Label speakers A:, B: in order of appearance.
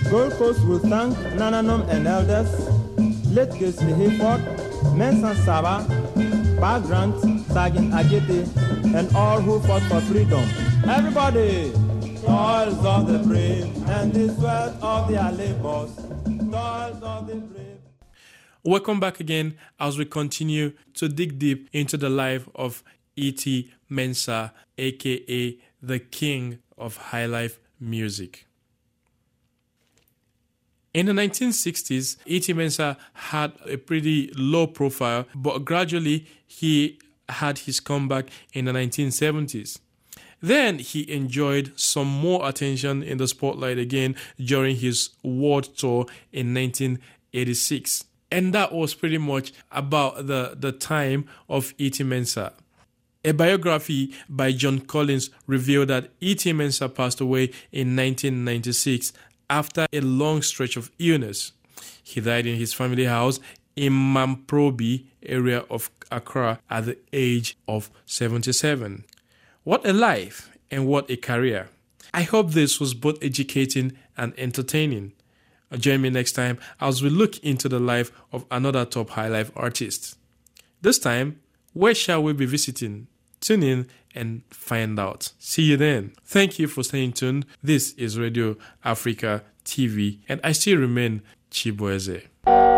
A: Gold Coast will thank Nananum and elders, late Gisli Hayford, Mensan Saba, Pa Grant, Sagin Agete, and all who fought for freedom. Everybody! Toils of the brave and the sweat of their labors. Toils of the brave.
B: Welcome back again as we continue to dig deep into the life of E.T. Mensah, aka the king of highlife music. In the 1960s, E.T. Mensah had a pretty low profile, but gradually he had his comeback in the 1970s. Then he enjoyed some more attention in the spotlight again during his world tour in 1986. And that was pretty much about the time of E.T. Mensah. A biography by John Collins revealed that E.T. Mensah passed away in 1996 after a long stretch of illness. He died in his family house in Mamprobi area of Accra at the age of 77. What a life and what a career. I hope this was both educating and entertaining. Join me next time as we look into the life of another top highlife artist. This time, where shall we be visiting? Tune in and find out. See you then. Thank you for staying tuned. This is Radio Africa TV, and I still remain Chibueze.